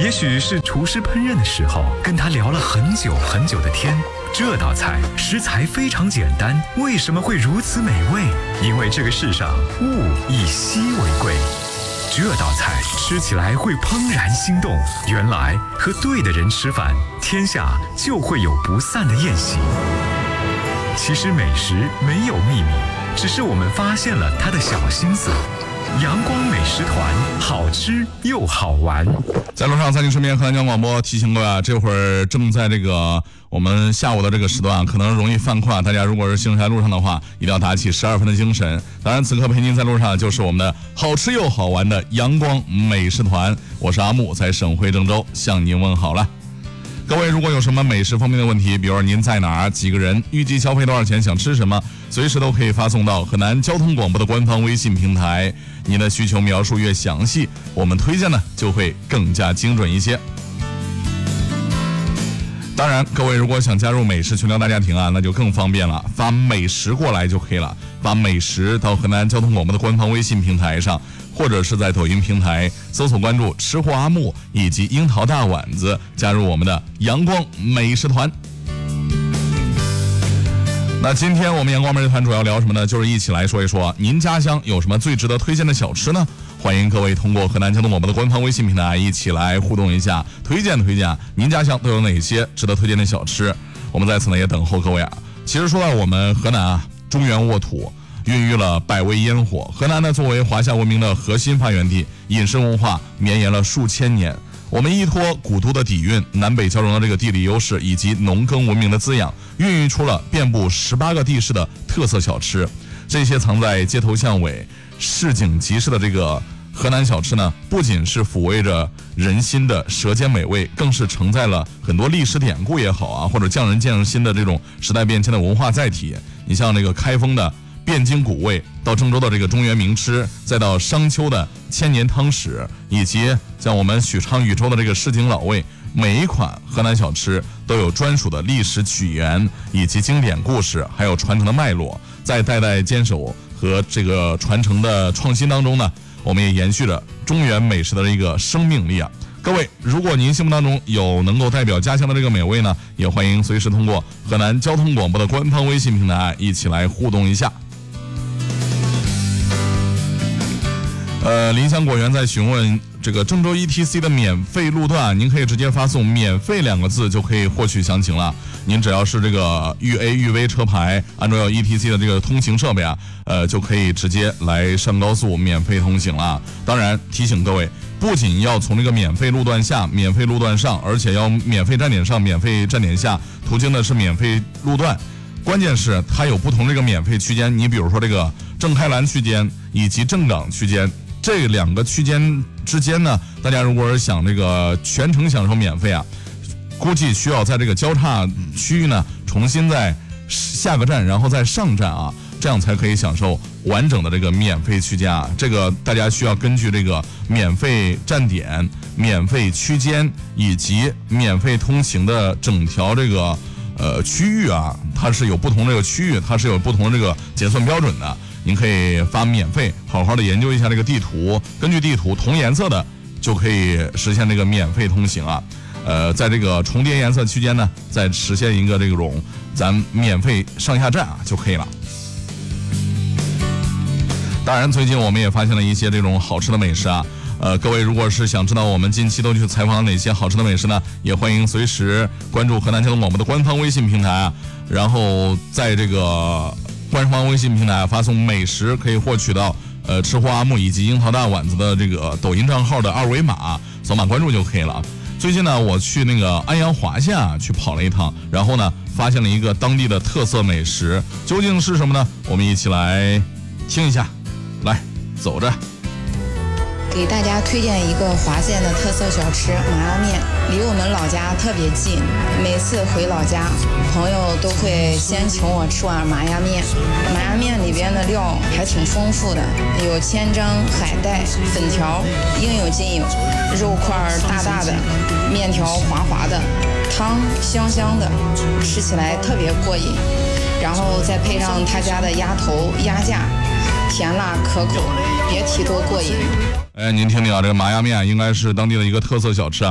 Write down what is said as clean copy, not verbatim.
也许是厨师烹饪的时候跟他聊了很久很久的天。这道菜食材非常简单，为什么会如此美味？因为这个世上物以稀为贵。这道菜吃起来会怦然心动，原来和对的人吃饭，天下就会有不散的宴席。其实美食没有秘密，只是我们发现了它的小心思。阳光美食团，好吃又好玩。 在路上，在您身边，河南交通广播提醒各位啊，这会儿正在这个我们下午的这个时段，可能容易犯困。大家如果是行驶在路上的话，一定要打起12分的精神。当然，此刻陪您在路上就是我们的好吃又好玩的阳光美食团。我是阿木，在省会郑州向您问好了。各位如果有什么美食方面的问题，比如您在哪儿，几个人，预计消费多少钱，想吃什么，随时都可以发送到河南交通广播的官方微信平台。您的需求描述越详细，我们推荐呢就会更加精准一些。当然，各位如果想加入美食群聊大家庭啊，那就更方便了，发美食过来就可以了，发美食到河南交通广播的官方微信平台上，或者是在抖音平台搜索关注吃货阿木以及樱桃大碗子，加入我们的阳光美食团。那今天我们阳光美食团主要聊什么呢？就是一起来说一说您家乡有什么最值得推荐的小吃呢？欢迎各位通过河南交通广播的官方微信平台一起来互动一下，推荐您家乡都有哪些值得推荐的小吃。我们在此呢也等候各位啊。其实说到我们河南啊，中原沃土，孕育了百味烟火。河南呢作为华夏文明的核心发源地，饮食文化绵延了数千年。我们依托古都的底蕴，南北交融的这个地理优势以及农耕文明的滋养，孕育出了遍布18个地市的特色小吃。这些藏在街头巷尾、市井集市的这个河南小吃呢，不仅是抚慰着人心的舌尖美味，更是承载了很多历史典故也好啊，或者匠人见人心的这种时代变迁的文化载体。你像这个开封的汴京古味，到郑州的这个中原名吃，再到商丘的千年汤史，以及像我们许昌禹州的这个市井老味，每一款河南小吃都有专属的历史起源以及经典故事，还有传承的脉络。在代代坚守和这个传承的创新当中呢，我们也延续着中原美食的一个生命力啊。各位，如果您心目当中有能够代表家乡的这个美味呢，也欢迎随时通过河南交通广播的官方微信平台一起来互动一下。林香果园在询问这个郑州 ETC 的免费路段，您可以直接发送免费2个字就可以获取详情了。您只要是这个豫 A 豫 V 车牌，安卓有 ETC 的这个通行设备啊，就可以直接来上高速免费通行了。当然提醒各位，不仅要从这个免费路段下、免费路段上，而且要免费站点上、免费站点下，途经的是免费路段。关键是它有不同这个免费区间，你比如说这个正开兰区间以及正港区间。这2个区间之间呢，大家如果是想这个全程享受免费啊，估计需要在这个交叉区域呢重新再下个站，然后再上站啊，这样才可以享受完整的这个免费区间啊。这个大家需要根据这个免费站点、免费区间以及免费通行的整条这个区域啊，它是有不同这个区域，它是有不同这个结算标准的。您可以发免费，好好的研究一下这个地图，根据地图同颜色的就可以实现这个免费通行啊。在这个重叠颜色区间呢，再实现一个这种咱免费上下站啊就可以了。当然，最近我们也发现了一些这种好吃的美食啊。各位如果是想知道我们近期都去采访哪些好吃的美食呢，也欢迎随时关注河南交通广播的官方微信平台啊，然后在这个官方微信平台发送美食，可以获取到吃货阿木以及樱桃大碗子的这个抖音账号的2维码，扫码关注就可以了。最近呢，我去那个安阳华夏去跑了一趟，然后呢发现了一个当地的特色美食，究竟是什么呢？我们一起来听一下，来走着。 给大家推荐一个华县的特色小吃麻辣面，离我们老家特别近，每次回老家朋友都会先请我吃碗麻辣面。麻辣面里边的料还挺丰富的，有千张、海带、粉条，应有尽有，肉块大大的，面条滑滑的，汤香香的，吃起来特别过瘾。然后再配上他家的鸭头、鸭架，甜辣可口，别提多过瘾。 您听听啊，这个麻辣面应该是当地的一个特色小吃啊。